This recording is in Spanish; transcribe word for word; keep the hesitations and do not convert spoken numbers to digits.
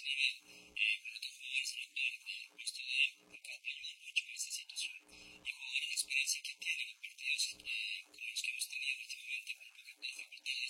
nivel. Eh, con otros jugadores en el, del puesto de él, acá te ayuda mucho en esta situación. Y jugadores de experiencia que tienen en partidos eh, como los que hemos tenido últimamente, con un poco de dificultad